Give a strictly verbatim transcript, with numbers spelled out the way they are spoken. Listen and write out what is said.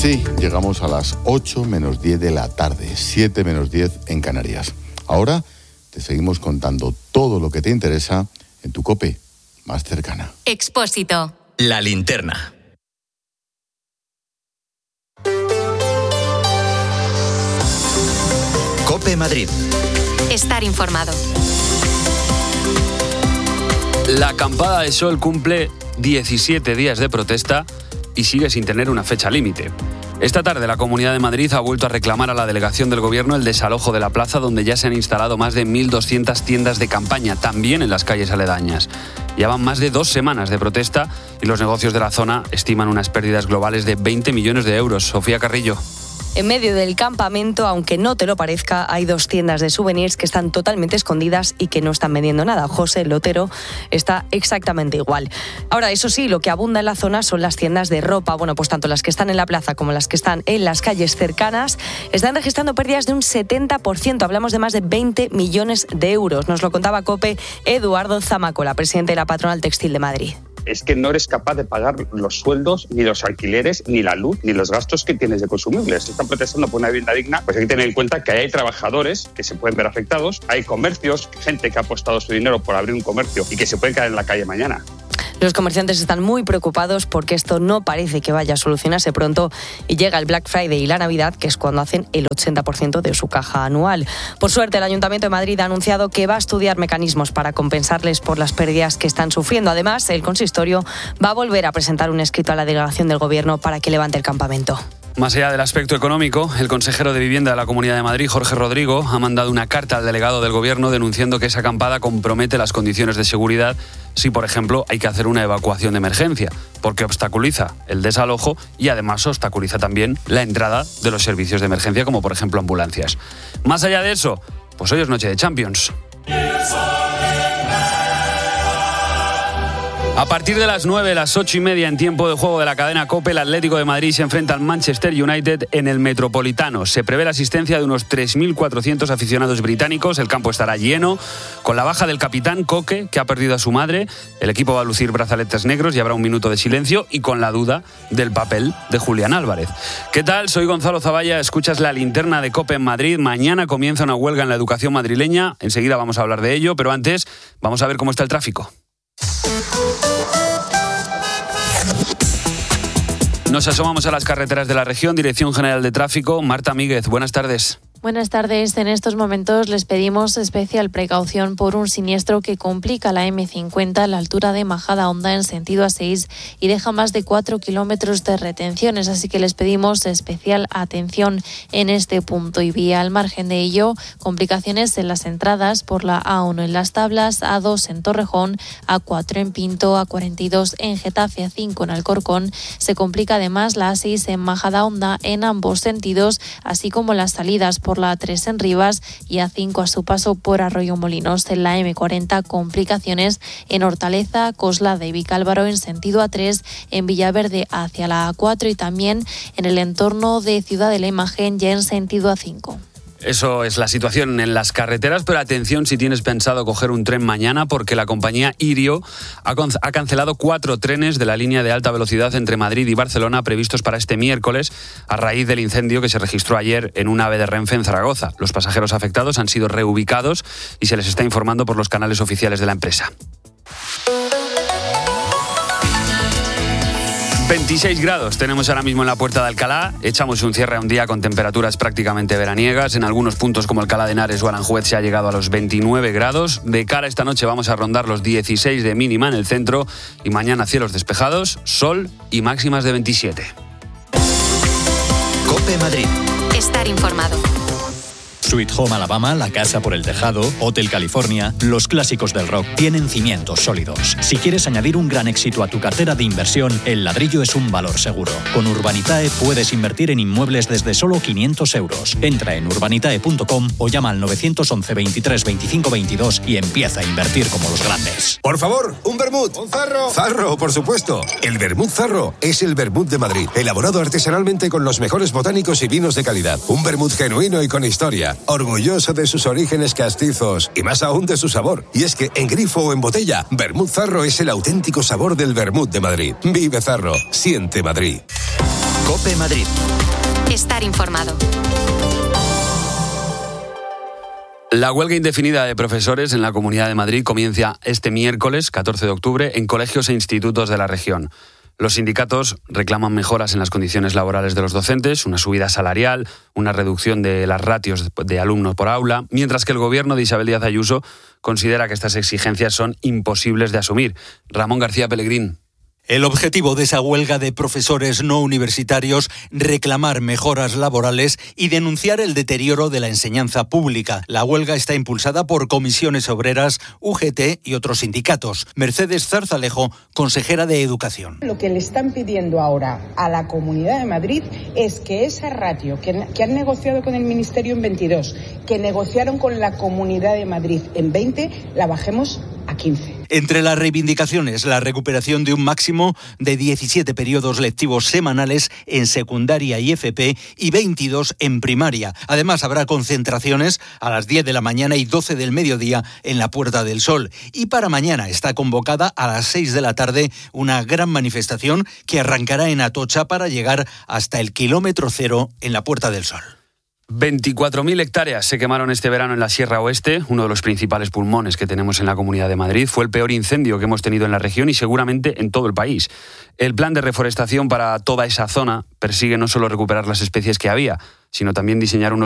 Sí, llegamos a las ocho menos diez de la tarde, siete menos diez en Canarias. Ahora te seguimos contando todo lo que te interesa en tu COPE más cercana. Expósito. La linterna. COPE Madrid. Estar informado. La acampada de sol cumple diecisiete días de protesta y sigue sin tener una fecha límite. Esta tarde la Comunidad de Madrid ha vuelto a reclamar a la delegación del Gobierno el desalojo de la plaza, donde ya se han instalado más de mil doscientas tiendas de campaña, también en las calles aledañas. Llevan más de dos semanas de protesta y los negocios de la zona estiman unas pérdidas globales de veinte millones de euros. Sofía Carrillo. En medio del campamento, aunque no te lo parezca, hay dos tiendas de souvenirs que están totalmente escondidas y que no están vendiendo nada. José, el lotero, está exactamente igual. Ahora, eso sí, lo que abunda en la zona son las tiendas de ropa. Bueno, pues tanto las que están en la plaza como las que están en las calles cercanas están registrando pérdidas de un setenta por ciento. Hablamos de más de veinte millones de euros. Nos lo contaba COPE Eduardo Zamacola, presidente de la Patronal Textil de Madrid. Es que no eres capaz de pagar los sueldos, ni los alquileres, ni la luz, ni los gastos que tienes de consumibles. Están protestando por una vivienda digna, pues hay que tener en cuenta que hay trabajadores que se pueden ver afectados, hay comercios, gente que ha apostado su dinero por abrir un comercio y que se pueden quedar en la calle mañana. Los comerciantes están muy preocupados porque esto no parece que vaya a solucionarse pronto y llega el Black Friday y la Navidad, que es cuando hacen el ochenta por ciento de su caja anual. Por suerte, el Ayuntamiento de Madrid ha anunciado que va a estudiar mecanismos para compensarles por las pérdidas que están sufriendo. Además, el consistorio va a volver a presentar un escrito a la delegación del Gobierno para que levante el campamento. Más allá del aspecto económico, el consejero de Vivienda de la Comunidad de Madrid, Jorge Rodrigo, ha mandado una carta al delegado del Gobierno denunciando que esa acampada compromete las condiciones de seguridad si, por ejemplo, hay que hacer una evacuación de emergencia, porque obstaculiza el desalojo y además obstaculiza también la entrada de los servicios de emergencia, como por ejemplo ambulancias. Más allá de eso, pues hoy es noche de Champions. A partir de las nueve, las ocho y media en tiempo de juego de la cadena COPE, el Atlético de Madrid se enfrenta al Manchester United en el Metropolitano. Se prevé la asistencia de unos tres mil cuatrocientos aficionados británicos. El campo estará lleno. Con la baja del capitán Coque, que ha perdido a su madre, el equipo va a lucir brazaletes negros y habrá un minuto de silencio, y con la duda del papel de Julián Álvarez. ¿Qué tal? Soy Gonzalo Zavalla. Escuchas la linterna de COPE en Madrid. Mañana comienza una huelga en la educación madrileña. Enseguida vamos a hablar de ello, pero antes vamos a ver cómo está el tráfico. Nos asomamos a las carreteras de la región. Dirección General de Tráfico, Marta Míguez, buenas tardes. Buenas tardes. En estos momentos les pedimos especial precaución por un siniestro que complica la eme cincuenta a la altura de Majadahonda en sentido A seis y deja más de cuatro kilómetros de retenciones, así que les pedimos especial atención en este punto. Y vía al margen de ello, complicaciones en las entradas por la A uno en Las Tablas, A dos en Torrejón, A cuatro en Pinto, A cuarenta y dos en Getafe, A cinco en Alcorcón. Se complica además la A seis en Majadahonda en ambos sentidos, así como las salidas por la A tres en Rivas y A cinco a su paso por Arroyomolinos. En la eme cuarenta, complicaciones en Hortaleza, Coslada y Vicálvaro en sentido A tres, en Villaverde hacia la A cuatro y también en el entorno de Ciudad de la Imagen ya en sentido A cinco. Eso es la situación en las carreteras, pero atención si tienes pensado coger un tren mañana, porque la compañía Irio ha, con- ha cancelado cuatro trenes de la línea de alta velocidad entre Madrid y Barcelona previstos para este miércoles a raíz del incendio que se registró ayer en un AVE de Renfe en Zaragoza. Los pasajeros afectados han sido reubicados y se les está informando por los canales oficiales de la empresa. veintiséis grados tenemos ahora mismo en la Puerta de Alcalá. Echamos un cierre a un día con temperaturas prácticamente veraniegas. En algunos puntos como Alcalá de Henares o Aranjuez se ha llegado a los veintinueve grados. De cara a esta noche vamos a rondar los dieciséis de mínima en el centro y mañana cielos despejados, sol y máximas de veintisiete. COPE Madrid. Estar informado. Sweet Home Alabama, La Casa por el Tejado, Hotel California, los clásicos del rock tienen cimientos sólidos. Si quieres añadir un gran éxito a tu cartera de inversión, el ladrillo es un valor seguro. Con Urbanitae puedes invertir en inmuebles desde solo quinientos euros. Entra en urbanitae punto com o llama al nueve once, veintitrés, veinticinco, veintidós y empieza a invertir como los grandes. Por favor, un vermut. Un zarro. Zarro, por supuesto. El vermut Zarro es el vermut de Madrid, elaborado artesanalmente con los mejores botánicos y vinos de calidad. Un vermut genuino y con historia. Orgulloso de sus orígenes castizos y más aún de su sabor. Y es que en grifo o en botella, Vermut Zarro es el auténtico sabor del vermut de Madrid. Vive Zarro, siente Madrid. COPE Madrid. Estar informado. La huelga indefinida de profesores en la Comunidad de Madrid comienza este miércoles, catorce de octubre, en colegios e institutos de la región. Los sindicatos reclaman mejoras en las condiciones laborales de los docentes, una subida salarial, una reducción de las ratios de alumnos por aula, mientras que el gobierno de Isabel Díaz Ayuso considera que estas exigencias son imposibles de asumir. Ramón García Pellegrín. El objetivo de esa huelga de profesores no universitarios, reclamar mejoras laborales y denunciar el deterioro de la enseñanza pública. La huelga está impulsada por Comisiones Obreras, U G T y otros sindicatos. Mercedes Zarzalejo, consejera de Educación. Lo que le están pidiendo ahora a la Comunidad de Madrid es que esa ratio que, que han negociado con el Ministerio en veintidós, que negociaron con la Comunidad de Madrid en veinte, la bajemos a quince. Entre las reivindicaciones, la recuperación de un máximo de diecisiete periodos lectivos semanales en secundaria y F P y veintidós en primaria. Además, habrá concentraciones a las diez de la mañana y doce del mediodía en la Puerta del Sol. Y para mañana está convocada a las seis de la tarde una gran manifestación que arrancará en Atocha para llegar hasta el kilómetro cero en la Puerta del Sol. veinticuatro mil hectáreas se quemaron este verano en la Sierra Oeste, uno de los principales pulmones que tenemos en la Comunidad de Madrid. Fue el peor incendio que hemos tenido en la región y seguramente en todo el país. El plan de reforestación para toda esa zona persigue no solo recuperar las especies que había, sino también diseñar unos